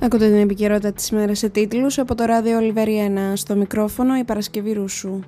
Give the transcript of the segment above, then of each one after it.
Ακούτε την επικαιρότητα της ημέρας σε τίτλους από το ράδιο Ολιβέρη 1. Στο μικρόφωνο η Παρασκευή Ρούσου.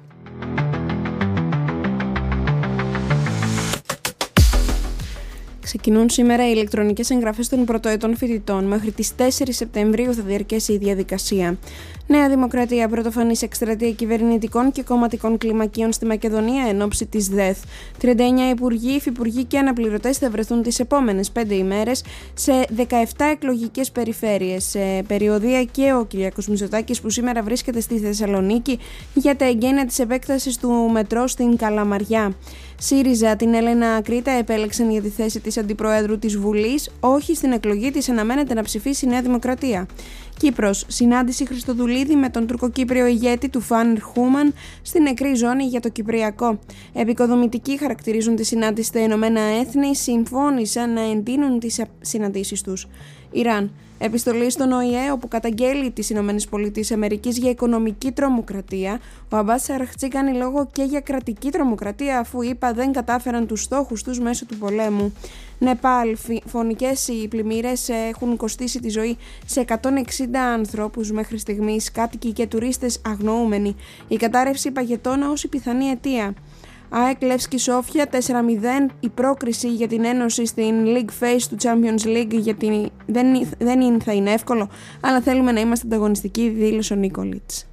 Ξεκινούν σήμερα οι ηλεκτρονικές εγγραφές των πρωτοετών φοιτητών. Μέχρι τις 4 Σεπτεμβρίου θα διαρκέσει η διαδικασία. Νέα Δημοκρατία, πρωτοφανής εκστρατεία κυβερνητικών και κομματικών κλιμακίων στη Μακεδονία εν ώψη της ΔΕΘ. 39 υπουργοί, υφυπουργοί και αναπληρωτές θα βρεθούν τις επόμενες 5 ημέρες σε 17 εκλογικές περιφέρειες. Σε περιοδεία και ο Κυριάκος Μητσοτάκης, που σήμερα βρίσκεται στη Θεσσαλονίκη για τα εγγένεια της επέκτασης του μετρό στην Καλαμαριά. ΣΥΡΙΖΑ, την Έλενα Κρήτα επέλεξαν για τη θέση της Αντιπροέδρου της Βουλής. Όχι στην εκλογή της αναμένεται να ψηφίσει η Νέα Δημοκρατία. Κύπρος, συνάντηση Χριστοδουλίδη με τον τουρκοκύπριο ηγέτη του Φαν Ερχούμαν στην νεκρή ζώνη για το Κυπριακό. Επικοδομητικοί χαρακτηρίζουν τη συνάντηση. Τα Ηνωμένα Έθνη συμφώνησαν να εντείνουν τις συναντήσεις τους. Ιράν. Επιστολή στον ΟΗΕ, όπου καταγγέλει τις ΗΠΑ για οικονομική τρομοκρατία. Ο Αμπάς Αραχτζή κάνει λόγο και για κρατική τρομοκρατία, αφού είπα δεν κατάφεραν τους στόχους τους μέσω του πολέμου. Νεπάλ. Φωνικές οι πλημμύρες έχουν κοστίσει τη ζωή σε 160 ανθρώπους μέχρι στιγμής, κάτοικοι και τουρίστες αγνοούμενοι. Η κατάρρευση παγετώνα ως η πιθανή αιτία. ΑΕΚ Λεύσκη Σόφια 4-0, η πρόκριση για την ένωση στην League Phase του Champions League, γιατί δεν θα είναι εύκολο, αλλά θέλουμε να είμαστε ανταγωνιστικοί, δήλωσε ο Νίκολιτς.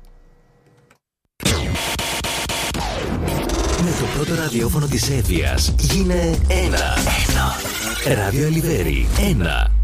Με το πρώτο ραδιόφωνο της Εύβοιας γίνε ένα. Ράδιο Ολιβέρη 1.